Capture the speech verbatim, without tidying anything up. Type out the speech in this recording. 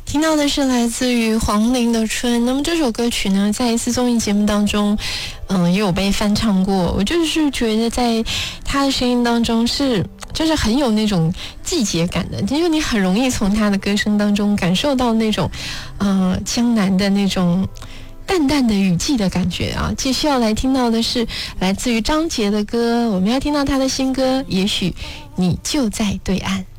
听到的是来自于黄龄的《春》。那么这首歌曲呢，在一次综艺节目当中，嗯，也有被翻唱过。我就是觉得在他的声音当中是，就是很有那种季节感的，就是你很容易从他的歌声当中感受到那种，呃，江南的那种淡淡的雨季的感觉啊。继续要来听到的是来自于张杰的歌，我们要听到他的新歌《也许你就在对岸》。